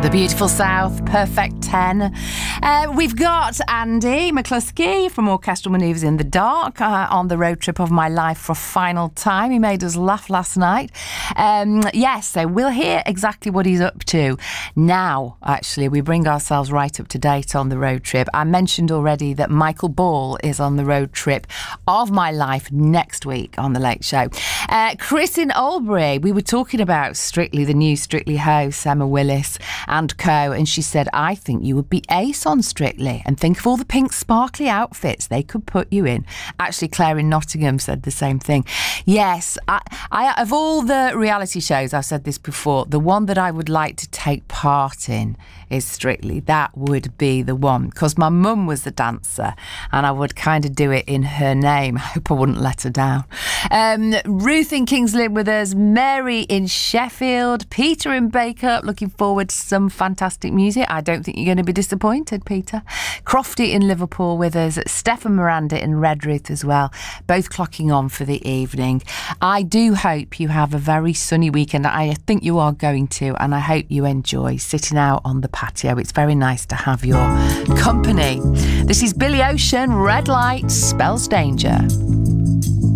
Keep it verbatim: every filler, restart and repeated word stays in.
The Beautiful South, Perfect ten. Uh, we've got Andy McCluskey from Orchestral Manoeuvres in the Dark uh, on the road trip of my life for a final time. He made us laugh last night. Um, yes, so we'll hear exactly what he's up to. Now, actually, we bring ourselves right up to date on the road trip. I mentioned already that Michael Ball is on the road trip of my life next week on The Late Show. Uh, Chris in Albury, we were talking about Strictly, the new Strictly host, Emma Willis and co, and she said, I think you would be ace on Strictly, and think of all the pink sparkly outfits they could put you in. Actually, Claire in Nottingham said the same thing. Yes, I, I, of all the reality shows, I've said this before, the one that I would like to take part in is Strictly. That would be the one, because my mum was the dancer and I would kind of do it in her name. I hope I wouldn't let her down. Um, Ruth in Kings Lynn with us, Mary in Sheffield, Peter in Bacup, looking forward to some fantastic music. I don't think you're going to be disappointed, Peter. Crofty in Liverpool with us, Stefan Miranda in Redruth as well, both clocking on for the evening. I do hope you have a very sunny weekend. I think you are going to, and I hope you enjoy sitting out on the patio. It's very nice to have your company. This is Billy Ocean, Red Light Spells Danger.